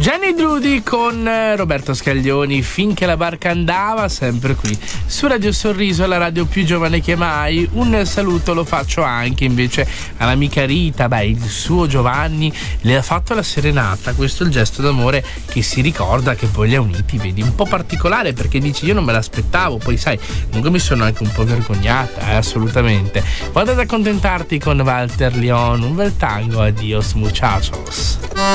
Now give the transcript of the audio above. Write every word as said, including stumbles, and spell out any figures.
Gianni Drudi con Roberto Scaglioni, Finché la barca andava, sempre qui su Radio Sorriso, la radio più giovane che mai. Un saluto lo faccio anche invece all'amica Rita. Beh, il suo Giovanni le ha fatto la serenata, questo è il gesto d'amore che si ricorda, che poi li ha uniti, vedi, un po' particolare, perché dici io non me l'aspettavo, poi sai, comunque mi sono anche un po' vergognata, eh, assolutamente. Vado ad accontentarti con Walter Leon, un bel tango, adios muchachos.